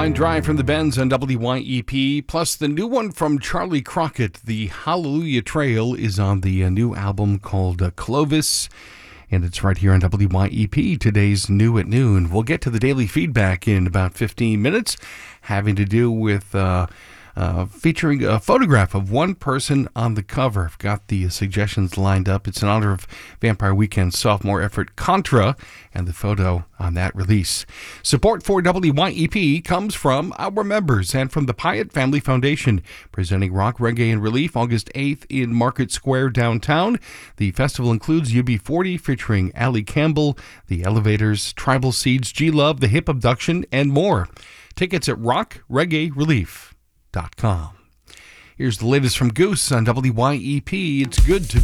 I'm Drive from the Bends on WYEP, plus the new one from Charlie Crockett, The Hallelujah Trail, is on the new album called Clovis, and it's right here on WYEP, today's New at Noon. We'll get to the daily feedback in about 15 minutes, having to do with featuring a photograph of one person on the cover. I've got the suggestions lined up. It's in honor of Vampire Weekend's sophomore effort, Contra, and the photo on that release. Support for WYEP comes from our members and from the Pyatt Family Foundation, presenting Rock, Reggae, and Relief August 8th in Market Square downtown. The festival includes UB40 featuring Ali Campbell, The Elevators, Tribal Seeds, G-Love, The Hip Abduction, and more. Tickets at rockreggaerelief.com. Here's the latest from Goose on WYEP. It's good to